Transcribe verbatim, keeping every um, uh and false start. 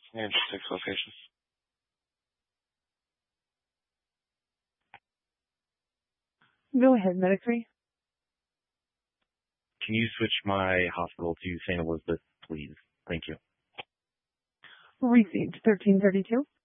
And six locations. Go ahead, Medic three. Can you switch my hospital to Saint Elizabeth, please? Thank you. Received. thirteen thirty-two.